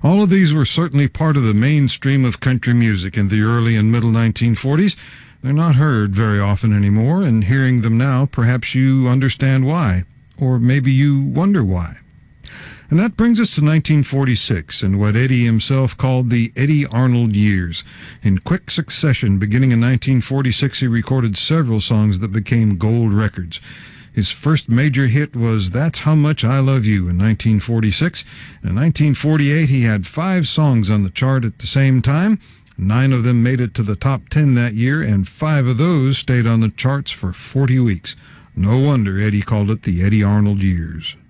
All of these were certainly part of the mainstream of country music in the early and middle 1940s. They're not heard very often anymore, and hearing them now, perhaps you understand why, or maybe you wonder why. And that brings us to 1946 and what Eddie himself called the Eddie Arnold years. In quick succession, beginning in 1946, he recorded several songs that became gold records. His first major hit was That's How Much I Love You in 1946. In 1948, he had 5 songs on the chart at the same time. 9 of them made it to the top 10 that year, and 5 of those stayed on the charts for 40 weeks. No wonder Eddie called it the Eddie Arnold years.